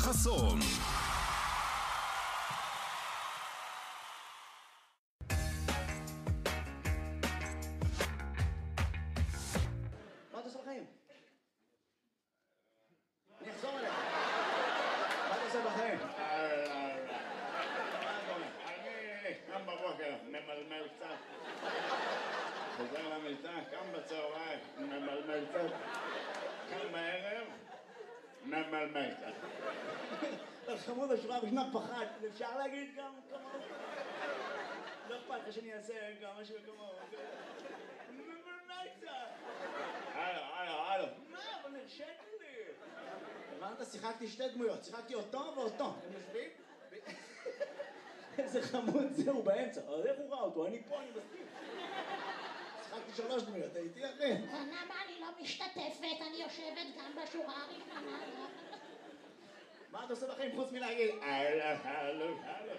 חסון. מה אתה עושה בחיים? אני אחזור אליך. מה אתה עושה בחיים? אני קם בבוקר, ממלמל קצת. חוזר למיטה, קם בצהריים, ממלמל קצת. קם בערב, ממלמל קצת. חמוד השורה בשנה פחד, אפשר להגיד גם כמוהו? לא אכפת לך שאני אעשה גם משהו כמוהו. ממלמל קצת. הלו. מה? אבל נרשת לי. הבנת? שיחקתי שתי דמויות, שיחקתי אותו ואותו. הם יושבים? איזה חמוד זה, הוא באמצע. אז איך הוא ראה אותו? אני פה, אני מסכים. שיחקתי 3 דמויות, הייתי אחי. למה אני לא משתתפת? אני יושבת גם בשורה הראשונה. מה אתה עושה בחיים חוץ מלהגיד? הלו.